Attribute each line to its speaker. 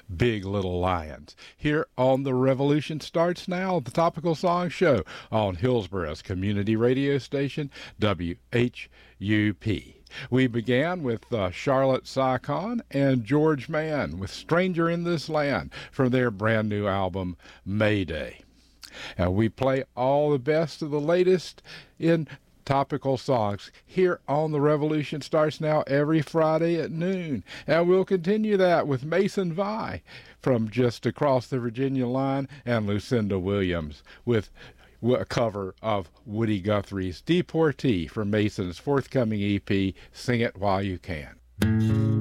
Speaker 1: Big Little Lions. Here on The Revolution Starts Now, the Topical Song Show on Hillsborough's community radio station, WHUP. We began with Charlotte Sycon and George Mann with Stranger in This Land from their brand new album, Mayday. And we play all the best of the latest in topical songs here on The Revolution Starts Now every Friday at noon. And we'll continue that with Mason Vi from just across the Virginia line and Lucinda Williams with a cover of Woody Guthrie's Deportee from Mason's forthcoming EP, Sing It While You Can.